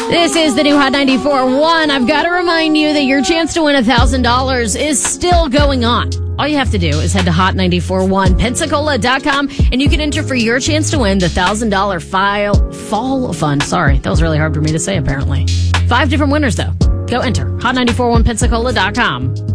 This is the new Hot 94.1. I've got to remind you that your chance to win $1,000 is still going on. All you have to do is head to hot941pensacola.com and you can enter for your chance to win the $1,000 fall fund. Sorry, that was really hard for me to say, apparently. 5 different winners, though. Go enter hot941pensacola.com.